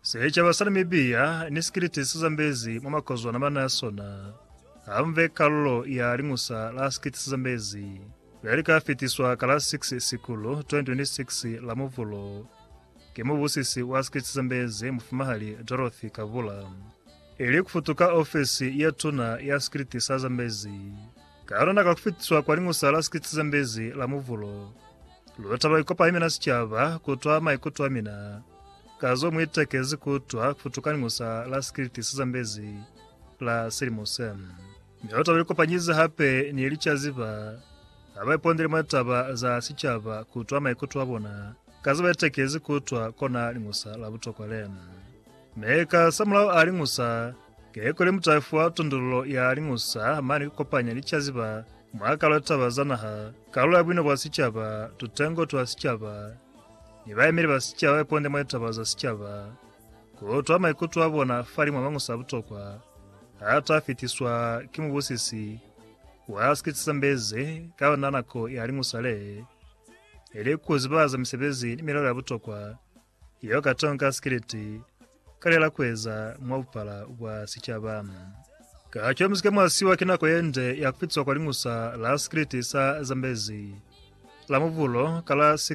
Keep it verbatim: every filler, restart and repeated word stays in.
Secha basana mibia ni skiriti Zambezi mamakozwa na manasona amve kallo ya ringusa la skiriti Zambezi verika fitiswa kala six sikulu twenty twenty-six la muvulo kemubusisi wa skiriti Zambezi mfumahali Dorothy Kavula ili kufutuka ofisi ya tuna ya skiriti Zambezi karona kakufitiswa kwa ringusa la skiriti Zambezi la muvulo lotaba ikopa imena sichava kutwa maikutwa mina kazo mwitekezi kutwa kufutukani ngusa la skiriti Zambezi la Sirimosem. Miota wiliko panyiza hape ni ilicha ziva abai pondiri mataba za sichava kutwa maikutwa bona kazo mwitekezi kutwa kona lingusa la buto kwa lemu. Meka samulao alingusa kekole mutaifuwa tundulo ya alingusa mani kukopanya ilicha ziva mwaka lotaba zanaha kalo ya bwino kwa sichava tutengo tuwa sichava nibaemiri basichava eponde mwetaba za sichava kutwa maikutu abona fari mwamangusa butokwa hata fitiswa kimubusisi wa skiriti Zambezi kawananako yaringusale ili kuzibaza misebezi nimiralo ya butokwa iyo katonga skiriti kalela kweza mwapala wa sichava kachwa mzike mwasiwa kinako yende ya kufitiswa kwa ringusa la skiriti Zambezi la muvulo kala